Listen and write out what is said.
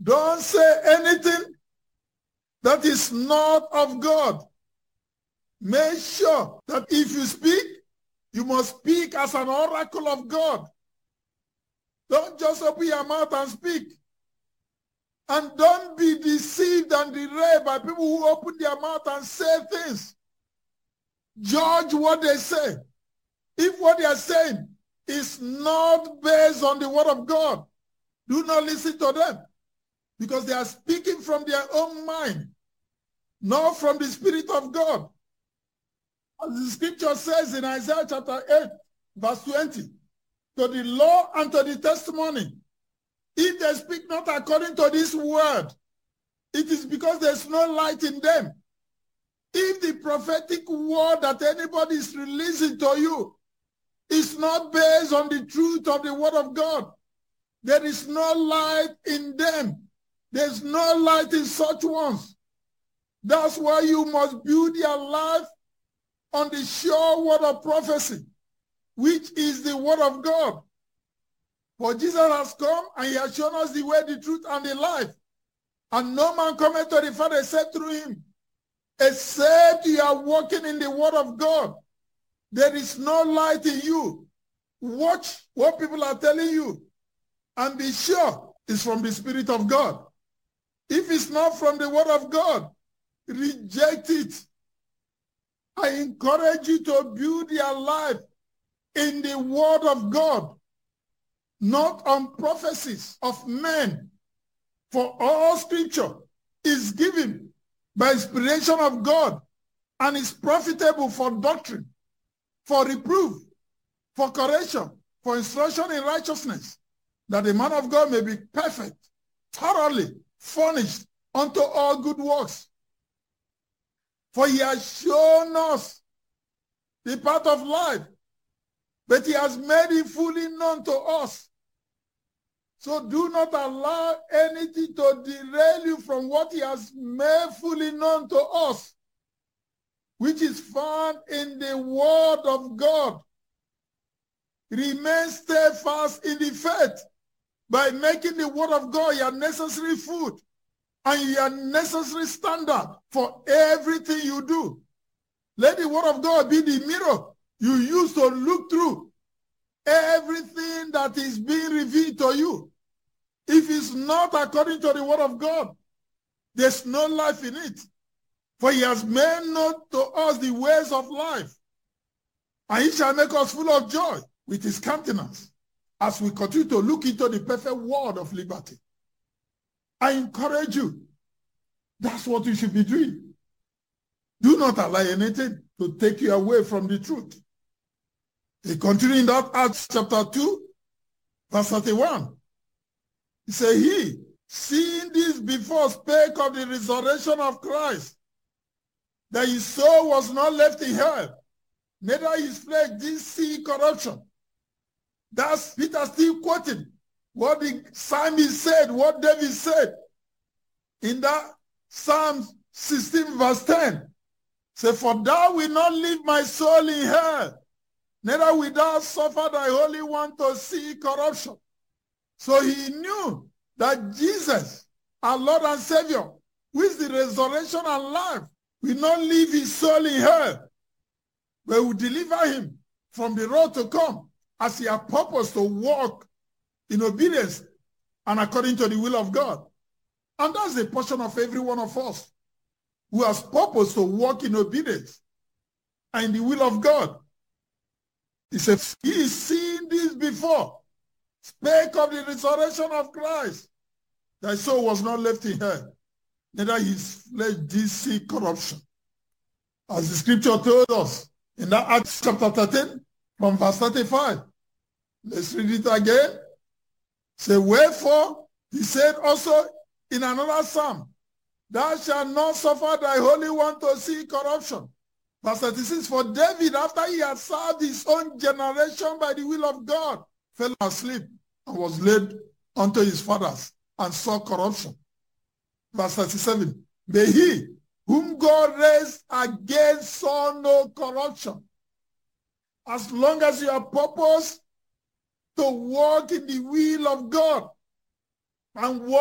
Don't say anything that is not of God. Make sure that if you speak, you must speak as an oracle of God. Don't just open your mouth and speak. And don't be deceived and derailed by people who open their mouth and say things. Judge what they say. If what they are saying is not based on the word of God, do not listen to them, because they are speaking from their own mind, not from the Spirit of God. As the scripture says in Isaiah chapter 8, verse 20, to the law and to the testimony, if they speak not according to this word, it is because there's no light in them. If the prophetic word that anybody is releasing to you is not based on the truth of the word of God, there is no light in them. There's no light in such ones. That's why you must build your life on the sure word of prophecy, which is the word of God. For Jesus has come and he has shown us the way, the truth, and the life. And no man cometh to the Father except through him. Except you are walking in the word of God, there is no light in you. Watch what people are telling you and be sure it's from the Spirit of God. If it's not from the word of God, reject it. I encourage you to build your life in the word of God, not on prophecies of men. For all scripture is given by inspiration of God and is profitable for doctrine, for reproof, for correction, for instruction in righteousness, that the man of God may be perfect, thoroughly furnished unto all good works. For he has shown us the path of life, but he has made it fully known to us. So do not allow anything to derail you from what he has made fully known to us, which is found in the word of God. Remain steadfast in the faith by making the word of God your necessary food and your necessary standard for everything you do. Let the word of God be the mirror you use to look through everything that is being revealed to you. If it's not according to the word of God, there's no life in it. For he has made known to us the ways of life, and he shall make us full of joy with his countenance as we continue to look into the perfect word of liberty. I encourage you, that's what you should be doing. Do not allow anything to take you away from the truth. He continued in that Acts chapter 2, verse 31. He said, he, seeing this before, spake of the resurrection of Christ, that his soul was not left in hell, neither his flesh did see corruption. That's Peter still quoting what the psalmist said, what David said in that Psalm 16 verse 10. Say, for thou wilt not leave my soul in hell, neither wilt thou suffer thy Holy One to see corruption. So he knew that Jesus, our Lord and Savior, who is the resurrection and life, will not leave his soul in hell, but will deliver him from the road to come, as he has purposed to walk in obedience and according to the will of God. And that's the portion of every one of us who has purposed to walk in obedience and in the will of God. He said, he is seeing this before, spake of the resurrection of Christ, thy soul was not left in hell, neither his flesh did see corruption. As the scripture told us in that Acts chapter 13, from verse 35. Let's read it again. Say, wherefore, he said also in another psalm, thou shalt not suffer thy Holy One to see corruption. Verse 36, for David, after he had served his own generation by the will of God, fell asleep and was laid unto his fathers and saw corruption. Verse 37, but he whom God raised again saw no corruption. As long as you are purposed to walk in the will of God and walk